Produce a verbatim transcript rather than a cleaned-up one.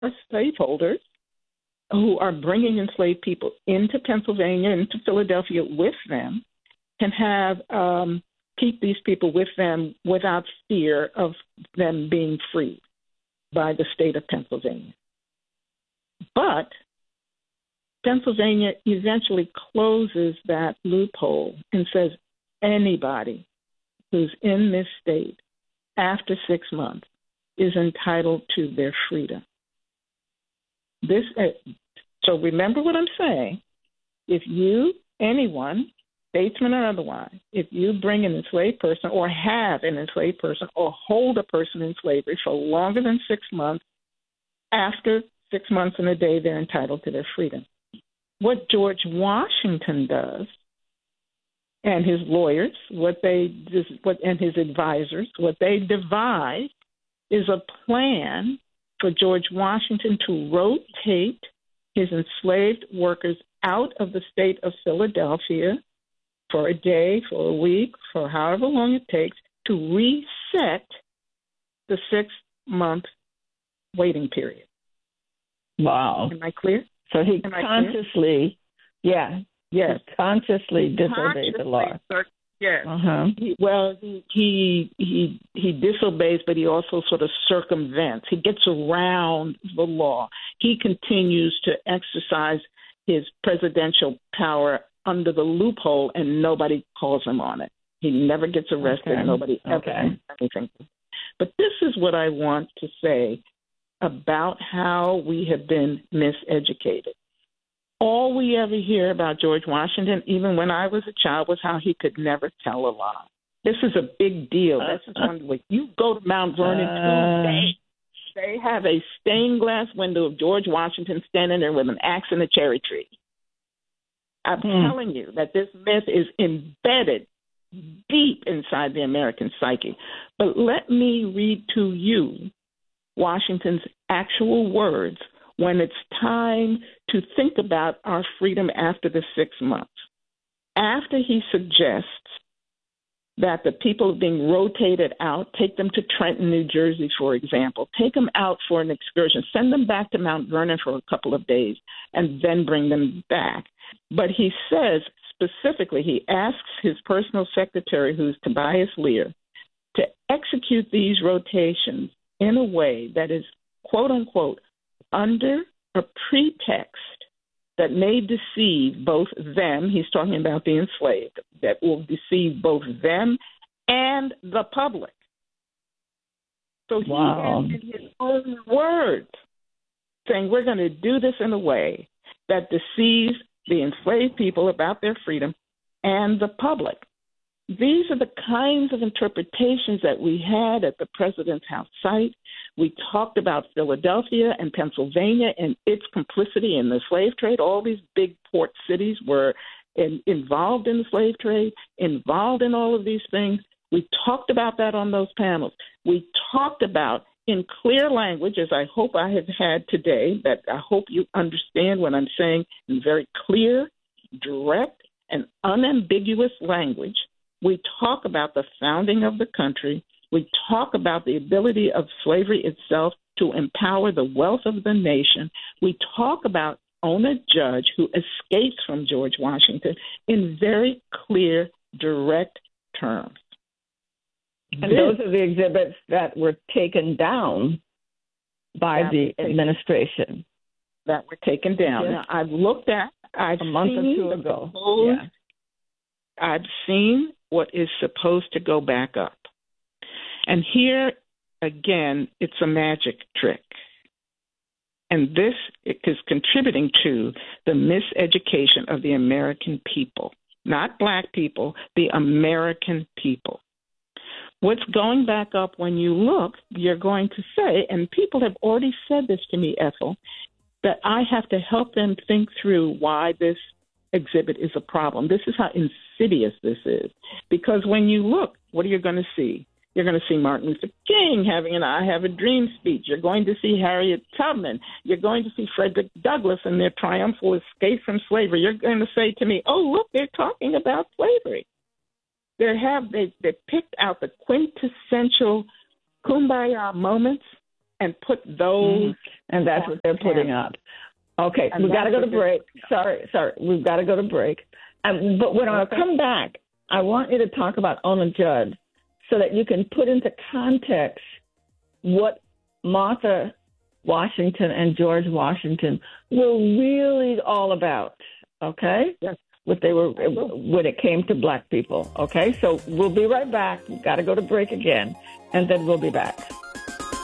slaveholders who are bringing enslaved people into Pennsylvania, into Philadelphia with them, can have um, keep these people with them without fear of them being freed by the state of Pennsylvania. But Pennsylvania eventually closes that loophole and says anybody who's in this state after six months is entitled to their freedom. This, uh, so remember what I'm saying. If you, anyone, statesman or otherwise, if you bring an enslaved person or have an enslaved person or hold a person in slavery for longer than six months, after six months and a day, they're entitled to their freedom. What George Washington does, and his lawyers, what they what and his advisors, what they devise is a plan for George Washington to rotate his enslaved workers out of the state of Philadelphia for a day, for a week, for however long it takes, to reset the six-month waiting period. Wow. Am I clear? So he Am consciously, yeah, yes, he consciously disobeyed the law. Yes. Uh-huh. He, well, he, he he he disobeys, but he also sort of circumvents. He gets around the law. He continues to exercise his presidential power under the loophole, and nobody calls him on it. He never gets arrested. Okay. Nobody ever Okay. does anything. But this is what I want to say about how we have been miseducated. All we ever hear about George Washington, even when I was a child, was how he could never tell a lie. This is a big deal. This is one way. You go to Mount Vernon Uh, today, they have a stained glass window of George Washington standing there with an axe and a cherry tree. I'm Hmm. telling you that this myth is embedded deep inside the American psyche. But let me read to you Washington's actual words when it's time to think about our freedom after the six months. After he suggests that the people being rotated out, take them to Trenton, New Jersey, for example, take them out for an excursion, send them back to Mount Vernon for a couple of days, and then bring them back. But he says specifically, he asks his personal secretary, who's Tobias Lear, to execute these rotations in a way that is, quote unquote, under a pretext that may deceive both them, he's talking about the enslaved, that will deceive both them and the public. So he Wow. has, in his own words, saying we're going to do this in a way that deceives the enslaved people about their freedom and the public. These are the kinds of interpretations that we had at the President's House site. We talked about Philadelphia and Pennsylvania and its complicity in the slave trade. All these big port cities were in, involved in the slave trade, involved in all of these things. We talked about that on those panels. We talked about, in clear language, as I hope I have had today, that I hope you understand what I'm saying in very clear, direct, and unambiguous language. We talk about the founding of the country. We talk about the ability of slavery itself to empower the wealth of the nation. We talk about Ona Judge, who escapes from George Washington, in very clear, direct terms. And those are the exhibits that were taken down by That the were taken- administration. That were taken down. Yes. Now, I've looked at, I've A month or seen two the ago. proposed- Yeah. I've seen what is supposed to go back up. And here, again, it's a magic trick. And this is contributing to the miseducation of the American people, not black people, the American people. What's going back up when you look, you're going to say, and people have already said this to me, Ethel, that I have to help them think through why this exhibit is a problem. This is how insidious this is. Because when you look, what are you going to see? You're going to see Martin Luther King having an I Have a Dream speech. You're going to see Harriet Tubman. You're going to see Frederick Douglass and their triumphal escape from slavery. You're going to say to me, oh, look, they're talking about slavery. They have they, they picked out the quintessential kumbaya moments and put those. Mm-hmm. And that's what they're putting up. Okay, and we've got to go to break. Sorry, sorry, we've got to go to break. Um, but when okay. I come back, I want you to talk about Ona Judd so that you can put into context what Martha Washington and George Washington were really all about, okay? Yes. What they were when it came to black people, okay? So we'll be right back. We've got to go to break again, and then we'll be back.